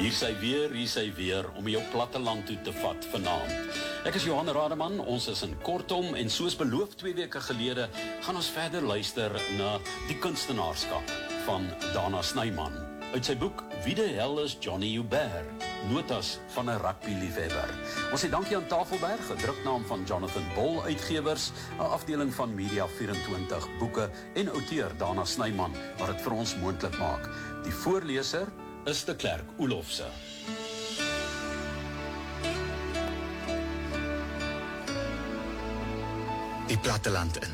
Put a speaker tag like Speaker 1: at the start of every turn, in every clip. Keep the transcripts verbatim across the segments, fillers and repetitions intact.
Speaker 1: Hier sy weer, hier sy weer, om jou platteland toe te vat vanaand. Ek is Johan Rademan, ons is in Kortom, en soos beloof twee weke gelede, gaan ons verder luister na die kunstenaarskap van Dana Snyman. Uit sy boek, Wie de hel is Johnny Joubert? Notas van 'n rugby-liefhebber. Ons sê dankie aan Tafelberg, 'n druknaam van Jonathan Bol Uitgewers, 'n afdeling van Media vyf-en-twintig boeke en outeur Dana Snyman, wat dit vir ons moontlik maak. Die voorleser is de Klerk Oelofse.
Speaker 2: Die platteland in.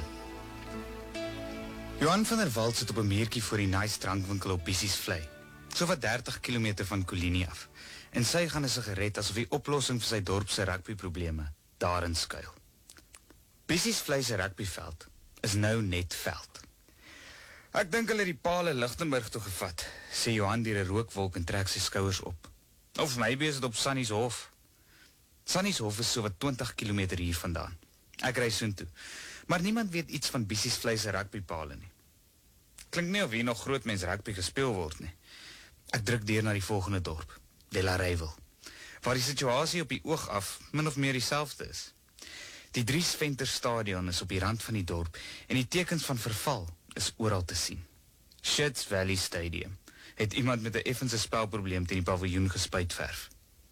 Speaker 2: Johan van der Walt sit op 'n muurtjie voor die nice drankwinkel op Bissies Vlei, so wat dertig kilometer van Kolinie af, en sy gaan 'n sigaret asof die oplossing vir sy dorp se rugbyprobleme daarin skuil. Bissies Vlei se rugbyveld is nou net veld. Ek dink hulle die pale Lichtenburg toe gevat, sê Johan deur 'n rookwolk en trek sy skouers op. Of maybe is dit op Sannies Hof. Sannies Hof is so wat twintig kilometer hier vandaan. Ek ry soontoe, maar niemand weet iets van Bissies Vlei se rugbypale nie. Klink nie of hier nog groot mens rugby gespeel word nie. Ek druk deur na die volgende dorp, Delareyville, waar die situasie op die oog af min of meer dieselfde is. Die Dries Venter Stadion is op die rand van die dorp en die tekens van verval is oral te sien. Shits Valley Stadium het iemand met 'n effense spelprobleem teen die paviljoen gespuitverf.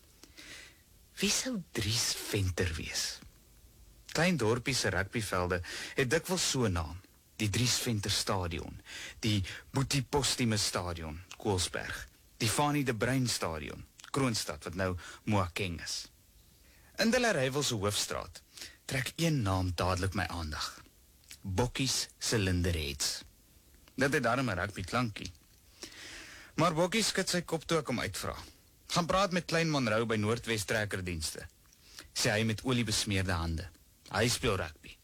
Speaker 2: Wie sou Dries Venter wees? Klein dorpie se rugbyvelde het dikwels so 'n naam, die Dries Venter Stadion, die Boetie Postumus Stadion, Koelsberg, die Fanny de Bruin Stadion, Kroonstad, wat nou Moakeng is. In Delareyville se hoofstraat trek een naam dadelik my aandag. Bokkies Cylinderheads. Dit het daarom 'n rugby klankie. Maar Bokkie skud sy kop toe ek hom uitvra. Gaan praat met Klein Monroe by Noordwes Trekkerdienste, sê hy met olie besmeerde hande. Hy speel rugby.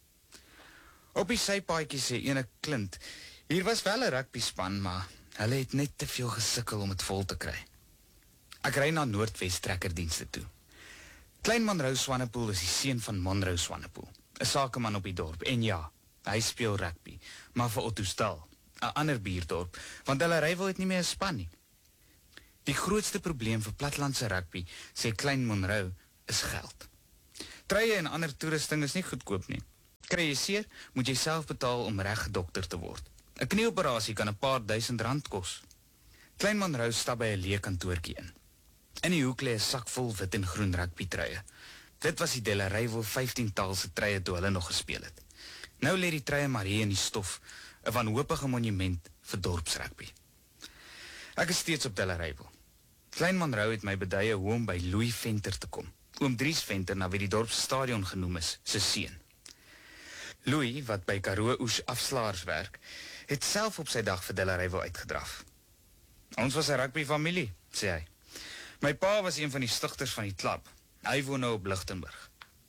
Speaker 2: Op die sypaadjie sê ene Klint, hier was wel 'n rugby span, maar hulle het net te veel gesukkel om het vol te kry. Ek ry na Noordwes Trekkerdienste toe. Klein Monroe Swanepoel is die seun van Monroe Swanepoel, 'n sakeman op die dorp, en ja, hy speel rugby, maar vir Ottosdal, 'n ander buurdorp, want hulle Delareyville het nie meer 'n span nie. Die grootste probleem vir plattelandse rugby, sê Klein Monroe, is geld. Truie en ander toerusting is nie goedkoop nie. Kry jy seer, moet jy self betaal om reg gedokter te word. 'n Knieoperasie kan 'n paar duisend rand kos. Klein Monroe stap by 'n leë kantoortjie in. In die hoek lê 'n sak vol wit en groen rugby truie. Dit was die Delareyville vyftientalse truie toe hulle nog gespeel het. Nou lê die truie maar hier in die stof, 'n wanhopige monument vir dorpsrugby. Ek is steeds op Delareyville. Klein Monroe het my beduie hoe om by Louis Venter te kom, oom Dries Venter, na wie die dorpsstadion genoem is, se seun. Louis, wat by Karoo Oes afslaers werk, het self op sy dag vir Delareyville uitgedraf. Ons was 'n rugbyfamilie, sê hy. My pa was een van die stigters van die klub. Hy woon nou op Lichtenburg.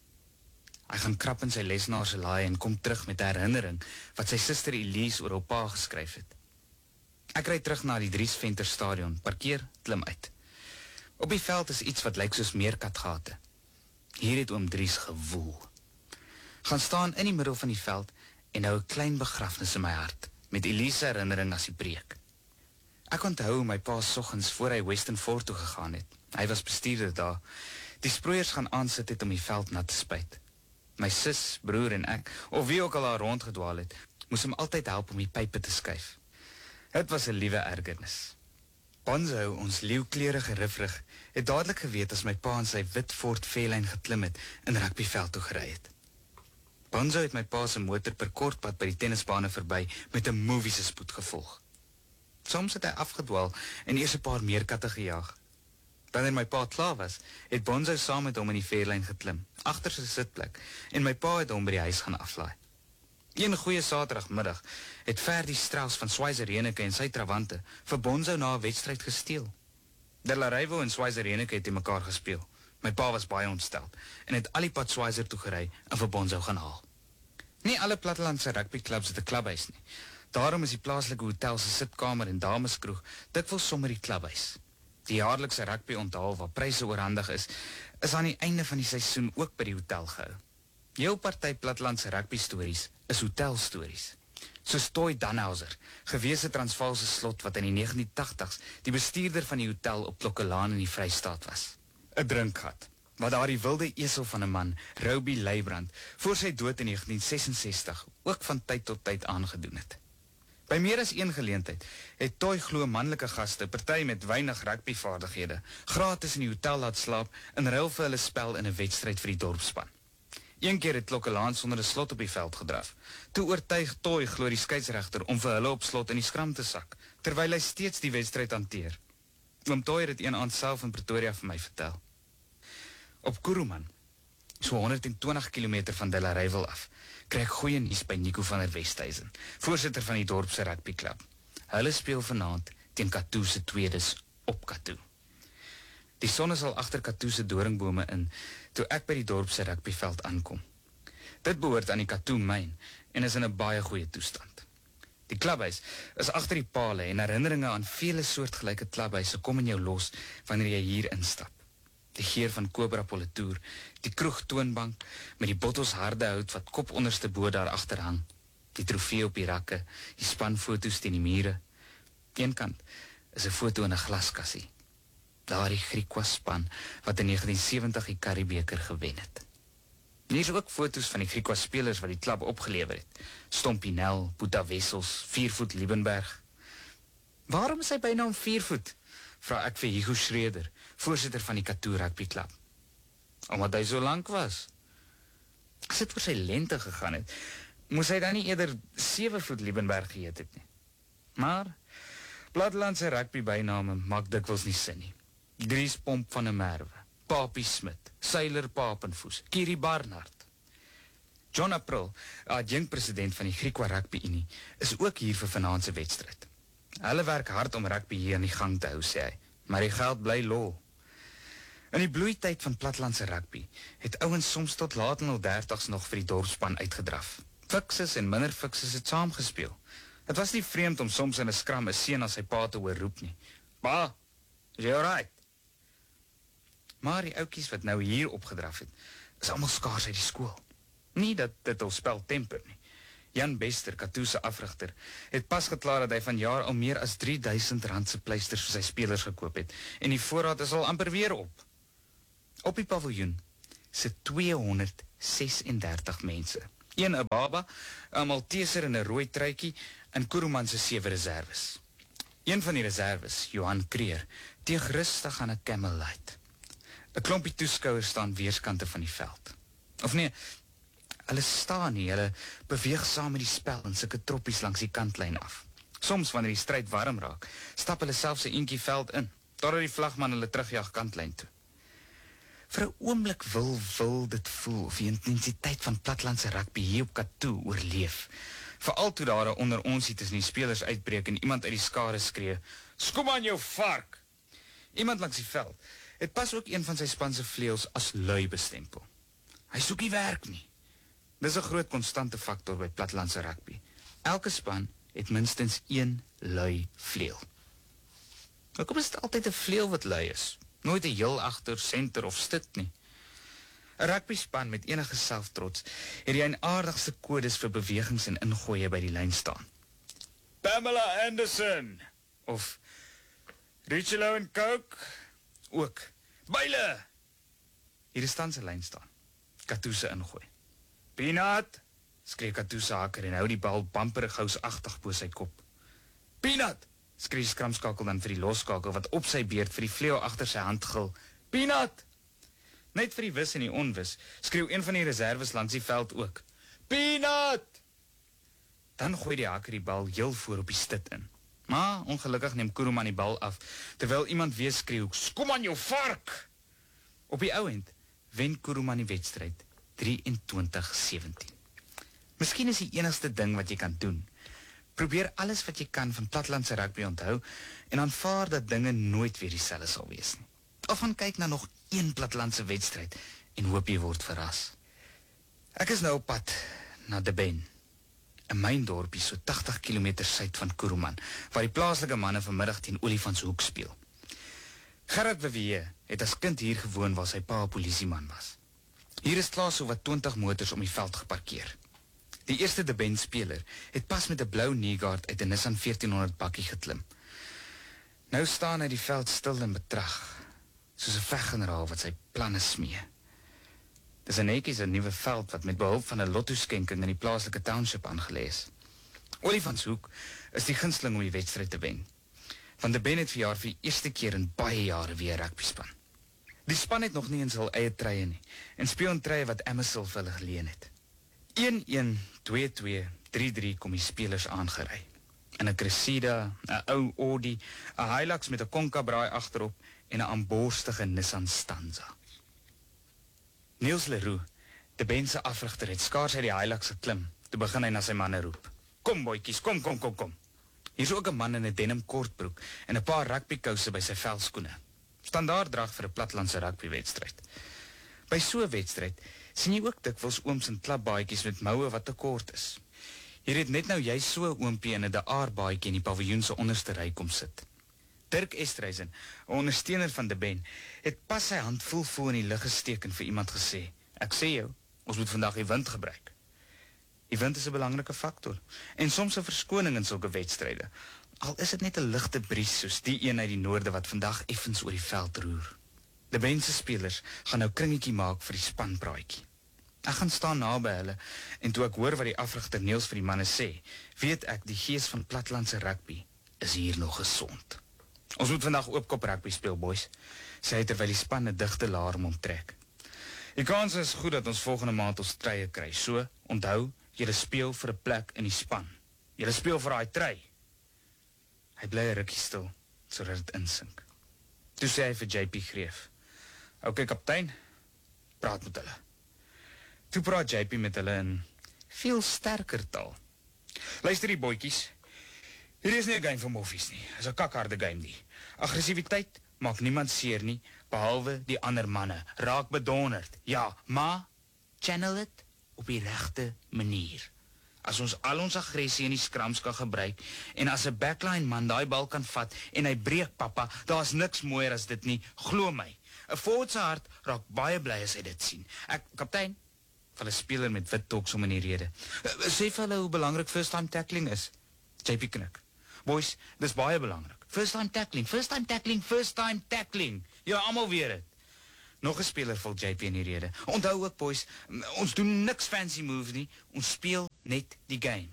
Speaker 2: Hy gaan krap in sy lesenaar se laai en kom terug met 'n herinnering wat sy suster Elise oor haar pa geskryf het. Ek ry terug na die Dries Venter Stadion, parkeer, klim uit. Op die veld is iets wat lyk soos meerkatgate. Hier het oom Dries gewoel. Gaan staan in die middel van die veld en hou 'n klein begrafnis in my hart, met Elise se herinnering as die preek. Ek onthou my pa soggens voor hy Western Fort toe gegaan het. Hy was bestuurder daar. Die sproeiers gaan aansit het om die veld nat te spuit. My sis, broer en ek, of wie ook al daar rondgedwaal het, moes hom altyd help om die pype te skuif. Het was 'n liewe ergernis. Bonzo, ons leeuwkleurige rifrig, het dadelik geweet as my pa in sy wit Ford Fairlane geklim het en rugbyveld toe gery het. Bonzo het my pa se motor per kortpad by die tennisbane verby met 'n movie se spoed gevolg. Soms het hy afgedwaal en eers 'n paar meerkatte gejaag. Wanneer my pa klaar was, het Bonzo saam met hom in die Fairlane geklim, agter sy sitplek, en my pa het hom by die huis gaan aflaai. Een goeie Saterdagmiddag het Ferdi Strauss van Schweizer-Reneke en sy trawante vir Bonzo na 'n wedstryd gesteel. Delareyville en Schweizer-Reneke het in mekaar gespeel. My pa was baie ontsteld en het al die pad Schweizer toe gery en vir Bonzo gaan haal. Nie alle plattelandse rugbyklubs het 'n klubhuis nie. Daarom is die plaaslike hotel se sitkamer en dameskroeg dikwels sommer die klubhuis. Die jaarlikse rugby onthaal waar pryse oorhandig is, is aan die einde van die seisoen ook by die hotel gehou. Heel party plattelandse rugby stories is hotelstories. soos Toy Danhauser, gewese Transvaalse slot wat in die negentien tagtigs die bestuurder van die hotel op Klokkelaan in die Vrystaat was. 'n Drinkgat, wat daar die wilde esel van 'n man, Roby Leibrand, voor sy dood in negentien sesensestig ook van tyd tot tyd aangedoen het. By meer as een geleentheid het Toy glo manlike gaste, party met weinig rugbyvaardighede, gratis in die hotel laat slaap in ruil vir hulle spel in 'n wedstryd vir die dorpspan. Een keer het Klokkelaan sonder 'n slot op die veld gedraf. Toe oortuig Toy glo die skeieregter om vir hulle op slot in die skram te sak, terwyl hy steeds die wedstryd hanteer. Oom Toy het dit een aand self in Pretoria vir my vertel. Op Kuruman, so honderd en twintig kilometer van Delareyville af, kry ek goeie nuus by Nico van der Westhuizen, voorsitter van die dorp se rugbyklub. Hulle speel vanaand teen Katoo se tweedes op Katoo. Die son is al agter Katoo se doringbome in, toe ek by die dorp se rugbyveld aankom. Dit behoort aan die Katoo myn en is in 'n baie goeie toestand. Die klubhuis is agter die pale en herinneringe aan vele soortgelyke klubhuise kom in jou los wanneer jy hier instap. Die geur van Cobra Politoer, die kroeg toonbank met die bottels harde hout wat kop onderste bo daar agter hang, die trofee op die rakke, die spanfoto's teen die mure. Eenkant is 'n foto in 'n glaskassie. Daar die Griekwa span wat in negentien sewentig die Karibeker gewen het. Hier is ook foto's van die Griekwa spelers wat die klub opgelewer het. Stompie Nel, Boeta Wessels, Viervoet Liebenberg. Waarom is hy bynaam Viervoet? Vra ek vir Hugo Schreder, voorsitter van die Katoo Rugby Club. Omdat hy so lank was. As dit oor sy lengte gegaan het, moes hy dan nie eerder sewe voet Liebenberg geheet het nie. Maar plattelandse rugby byname maak dikwels nie sin nie. Dries Pomp van der Merwe, Papie Smit, Seiler Papenfoes, Kiri Barnard. John April, adjunkt-president van die Griekwa Rugby Unie, is ook hier vir vanaand se wedstryd. Hulle werk hard om rugby hier aan die gang te hou, sê hy, maar die geld bly lol. In die bloeityd van plattelandse rugby het ouens soms tot laat in hul dertigs nog vir die dorpspan uitgedraf. Fikses en minder fikses het saamgespeel. Het was nie vreemd om soms in 'n skram 'n seun as sy pa te hoor roep nie. Pa, is jy alright? Maar die ouetjies wat nou hier opgedraf het, is almal skaars uit die skool. Nie dat dit al spel temper nie. Jan Bester, Katoo se afrigter, het pas geklaar dat hy vanjaar al meer as drie duisend rand se pleisters vir sy spelers gekoop het, en die voorraad is al amper weer op. Op die paviljoen sit tweehonderd sesendertig mense. Een 'n baba, 'n Malteser in 'n rooi truitjie en Kuruman se sewe reserves. Een van die reserves, Johan Creer, teeg rustig aan 'n Camel Light. 'n Klompie toeskouers staan weerskante van die veld. Of nee, hulle staan nie, hulle beweeg saam met die spel in sulke troppies langs die kantlyn af. Soms wanneer die stryd warm raak, stap hulle selfs 'n eentjie veld in, totdat die vlagman hulle terugjaag kantlyn toe. Vir 'n oomblik wil wil dit voel of die intensiteit van plattelandse rugby hier op Katoo oorleef. Veral toe daar onder ons hier tussen die spelers uitbreek en iemand uit die skare skree, "Skom aan jou vark!" Iemand langs die veld het pas ook een van sy span se vleuels as lui bestempel. Hy soek nie werk nie. Dis 'n groot konstante faktor by plattelandse rugby. Elke span het minstens een lui vleuel. Hoekom is dit altyd 'n vleuel wat lui is? Nooit 'n heel agter, senter of stit nie. 'n Rugby span met enige selftrots het die eienaardigste kodes vir bewegings en ingooie by die lyn staan. Pamela Anderson of Richelo en Coke ook. Byle! Hier is tans 'n lyn staan. Katoo se ingooi. Peanut! Skree Katoo se haker en hou die bal bamperig housagtig bo sy kop. Peanut! Skree skramskakel dan vir die losskakel wat op sy beurt vir die vleuel agter sy hand gil. Peanut! Net vir die wis en die onwis skreeu een van die reserves langs die veld ook. Peanut! Dan gooi die haker die bal heel voor op die stit in. Maar ongelukkig neem Kuruman die bal af, terwyl iemand weer skreeu, "Kom aan jou vark!" Op die ou end wen Kuruman die wedstryd drieëntwintig sewentien. Miskien is die enigste ding wat jy kan doen. Probeer alles wat jy kan van plattelandse rugby onthou en aanvaar dat dinge nooit weer dieselfde sal wees nie. Of gaan kyk na nog een plattelandse wedstryd en hoop jy word verras. Ek is nou op pad na Durban, 'n myndorpie so tagtig kilometer suid van Kuruman, waar die plaaslike manne vanmiddag teen Olifantshoek speel. Gerard Bevier het as kind hier gewoon waar sy pa 'n polisieman was. Hier is klaar so wat twintig motors om die veld geparkeer. Die Die eerste De Ben speler het pas met 'n blou kneeguard uit 'n Nissan veertienhonderd bakkie geklim. Nou staan hy die veld stil en betrag, soos 'n veggeneraal wat sy planne smee. Dis 'n netjies 'n nuwe veld wat met behulp van 'n lotto-skenking in die plaaslike township aangelê is. Olifantshoek is die gunsteling om die wedstryd te wen. Want De Ben het verjaar vir die eerste keer in baie jare weer rugby span. Die span het nog nie eens hul eie treie nie en speel in treie wat Amazon vir hulle geleen het. een-een, twee-twee, drie-drie kom die spelers aangery. In 'n Cressida, 'n ou Audi, 'n Hilux met 'n Konka braai agterop en 'n aanborstige Nissan Stanza. Niels Leroux, De Ben se afrigter, het skaars uit die Hilux geklim. Toe begin hy na sy manne roep. Kom boetjies, kom, kom, kom, kom. Hier is ook 'n man in 'n denim kortbroek en 'n paar rugbykouse by sy velskoene. Standaard drag vir 'n platlandse rugbywedstryd. By so 'n wedstryd sien jy ook dikwels ooms in klapbaadjies met moue wat te kort is. Hier het net nou jy so 'n oompie in 'n De Aar baadjie in die paviljoen se onderste ry kom sit. Dirk Estreisen, 'n ondersteuner van De Ben, het pas sy hand vol vol in die lug gesteek en vir iemand gesê: "Ek sê jou, ons moet vandag die wind gebruik." Die wind is 'n belangrike faktor en soms 'n verskoning in sulke wedstryde. Al is dit net 'n ligte bries soos die een uit die noorde wat vandag effens oor die veld roer. De Ben se spelers gaan nou kringetjie maak vir die spanpraatjie. Ek gaan staan naby hulle en toe ek hoor wat die afrigter Niels vir die manne sê, weet ek die gees van platlandse rugby is hier nog gesond. Ons moet vandag oopkop rugby speel, boys, sê hy terwyl die span 'n digte laarm omtrek. Die kans is goed dat ons volgende maand ons treie kry. So, onthou, julle speel vir 'n plek in die span. Julle speel vir daai trei. Hy bly 'n rukkie stil sodat dit insink. Toe sê hy vir J P Greef: "Oké, kaptein, praat met hulle." Toe praat J P met hulle in veel sterker taal. "Luister die boetjies. Hierdie is nie 'n game vir moffies nie. Dis 'n kakharde game nie. Aggressiwiteit maak niemand seer nie, behalwe die ander manne. Raak bedonderd. Ja, maar channel dit op die regte manier. As ons al ons aggressie in die skrams kan gebruik en as 'n backline man daai bal kan vat en hy breek, pappa, daar's niks mooier as dit nie, glo my. 'n Forward se hart raak baie bly as hy dit sien. Ek, kaptein, vir 'n speler met wit toks om in die rede. Sê vir hulle hoe belangrik first time tackling is." J P knik. "Boys, dis baie belangrik. First time tackling, first time tackling, first time tackling. Julle almal weet dit." Nog 'n speler val J P in die rede. "Onthou ook, boys, ons doen niks fancy moves nie. Ons speel net die game."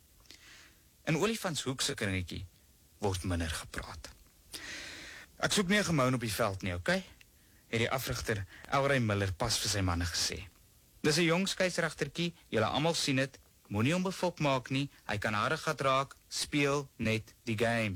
Speaker 2: In Olifantshoek se kringetjie word minder gepraat. "Ek soek nie 'n gemoun op die veld nie, okay?" het die afrigter Elray Miller pas vir sy manne gesê. "Dis 'n jong skeieregtertjie, julle almal sien dit. Moenie hom befok maak nie. Hy kan harde gat raak. Speel net die game."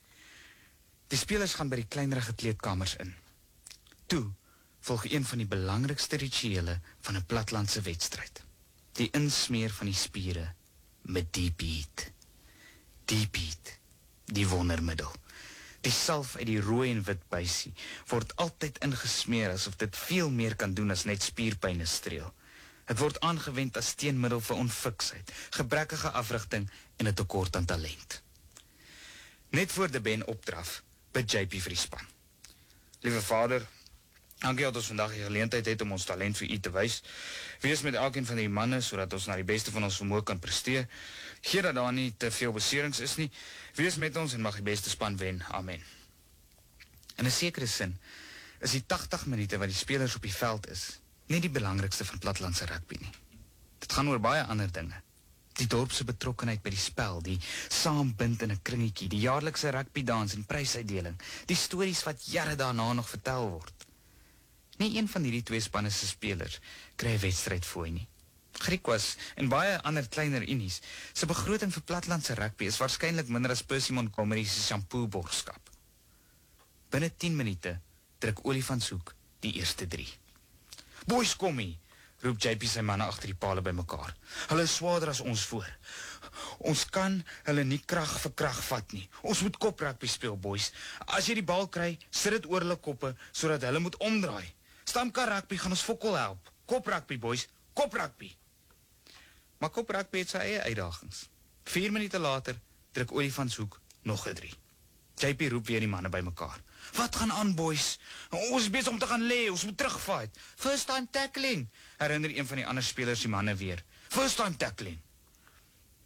Speaker 2: Die spelers gaan by die kleinerige kleedkamers in. Toe volg een van die belangrikste rituele van 'n platlandse wedstryd. Die insmeer van die spiere met Deep Heat. Deep Heat, die wondermiddel. Die salf uit die rooi en wit buisie word altyd ingesmeer asof dit veel meer kan doen as net spierpynne streel. Dit word aangewend as teenmiddel vir onfiksheid, gebrekkige afrigting en 'n tekort aan talent. Net voor De Ben opdraf, bid J P vir die span. "Liewe Vader, dankie dat ons vandag die geleentheid het om ons talent vir u te wys. Wees met elkeen van die manne sodat ons na die beste van ons vermoë kan presteer. Gee dat daar nie te veel beserings is nie. Wees met ons en mag die beste span wen. Amen." In 'n sekere sin is die tagtig minute wat die spelers op die veld is nie die belangrikste van platlandse rugby nie. Dit gaan oor baie ander dinge. Die dorp se betrokkenheid by die spel, die saambind in 'n kringetjie, die jaarlikse rugbydans en prysuitdeling, die stories wat jare daarna nog vertel word. Nie een van hierdie twee spanne se spelers kry 'n wedstryd fooi nie. Griquas en baie ander kleiner unies se begroting vir platlandse rugby is waarskynlik minder as Percy Montgomery se shampoo borgskap. Binne tien minute druk Olifantshoek die eerste drie. "Boys, kom hier," roep J P sy manne agter die pale bymekaar. "Hulle is swaarder as ons voor. Ons kan hulle nie krag vir krag vat nie. Ons moet kop rugby speel, boys. As jy die bal kry, sit dit oor hulle koppe sodat hulle moet omdraai. Stamkar rugby gaan ons fokol help. Kop rugby, boys, kop rugby." Maar kop rugby het sy eie uitdagings. Vier minute later druk Olifantshoek nog 'n drie. J P roep weer die manne bymekaar. "Wat gaan aan, boys? Ons is besig om te gaan lê, ons moet terugfight. First time tackling," herinner een van die ander spelers die manne weer. "First time tackling."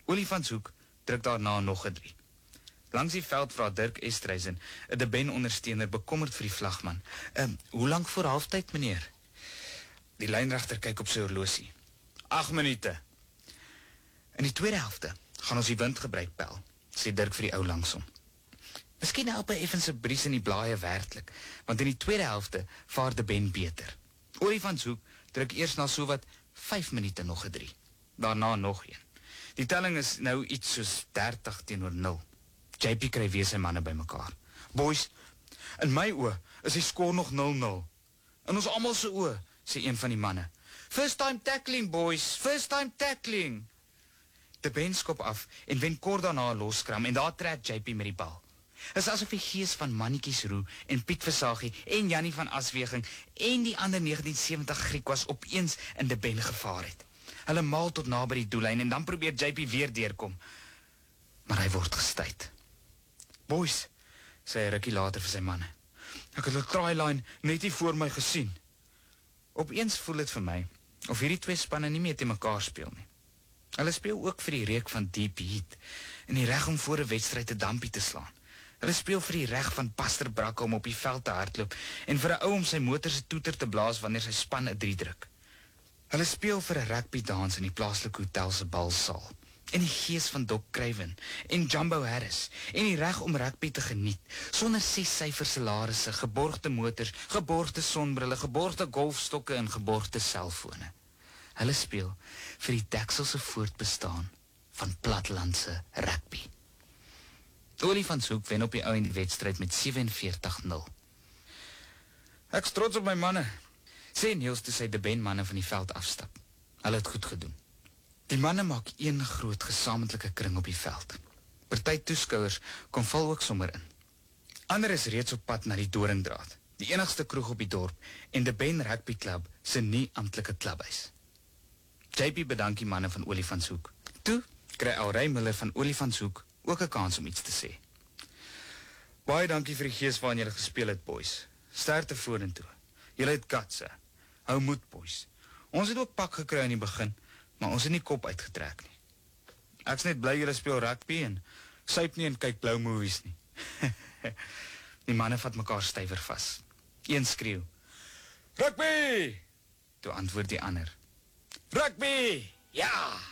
Speaker 2: Olifantshoek druk daarna nog 'n drie. Langs die veld vra Dirk Estreisen, 'n De Ben ondersteuner, bekommerd vir die vlagman. Um, hoe lank voor halftyd, meneer? Die lynregter kyk op sy horlosie. Ag minute. In die tweede helfte gaan ons die wind gebruik pel, sê Dirk vir die ou langsom. Miskien help 'n effense bries in die blaaie werklik, want in die tweede helfte vaar De Ben beter. Olifantshoek druk eers na sowat vyf minute nog 'n drie. Daarna nog een. Die telling is nou iets soos dertig teenoor nul. J P kry weer sy manne bymekaar. Boys, in my oë is die skoor nog nul nul. In ons almal se oë, sê een van die manne. First time tackling, boys, first time tackling. De Ben skop af en wen kort daarna 'n loskram en daar trek J P met die bal. Is asof die gees van Mannetjies Roux en Piet Versagie en Jannie van Asweging en die ander negentien sewentig Griekwas opeens in De Ben gevaar het. Hulle maal tot naby die doellyn en dan probeer J P weer deurkom. Maar hy word gestuit. Boys, sê hy rukkie later vir sy manne. Ek het 'n try line net hier voor my gesien. Opeens voel dit vir my of hierdie twee spanne nie meer te mekaar speel nie. Hulle speel ook vir die reuk van deep heat en die reg om voor 'n wedstryd 'n dampie te slaan. Hulle speel vir die reg van Pastor Brakke om op die veld te hardloop en vir 'n ou om sy motor se toeter te blaas wanneer sy span 'n drie druk. Hulle speel vir 'n rugby dans in die plaaslike hotel se balsaal. En die gees van Doc Craven en Jumbo Harris en die reg om rugby te geniet sonder ses syfer salarisse, geborgde motors, geborgde sonbrille, geborgde golfstokke en geborgde selfone. Hulle speel vir die dekselse voortbestaan van platlandse rugby. Olifantshoek wen op die ou en die wedstryd met sewenveertig nul. Ek is trots op my manne, sê Niels toe sy De Ben manne van die veld afstap. Hulle het goed gedoen. Die manne maak een groot gesamentlike kring op die veld. Party toeskouers kom val ook sommer in. Ander is reeds op pad na die Doringdraad, die enigste kroeg op die dorp en De Ben Rugby Club se nie amptelike klubhuis. J P bedank die manne van Olifantshoek. Toe kry Alrey Miller van Olifantshoek ook 'n kans om iets te sê. Baie dankie vir die gees waarin julle gespeel het, boys. Sterkte vorentoe. Julle het guts, hè. Hou moed, boys. Ons het ook pak gekry in die begin, maar ons het nie kop uitgetrek nie. Ek's net bly julle speel rugby en suip nie en kyk blou movies nie. Die manne vat mekaar stywer vas. Een skreeu: "Rugby!" Toe antwoord die ander: "Rugby! Ja!"